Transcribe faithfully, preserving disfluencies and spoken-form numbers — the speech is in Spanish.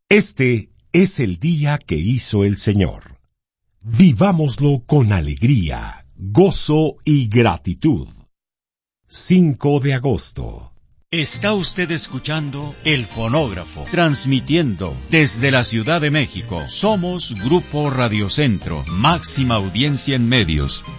Este es el día que hizo el Señor. Vivámoslo con alegría, gozo y gratitud. cinco de agosto. Está usted escuchando El Fonógrafo, transmitiendo desde la Ciudad de México. Somos Grupo Radio Centro, máxima audiencia en medios.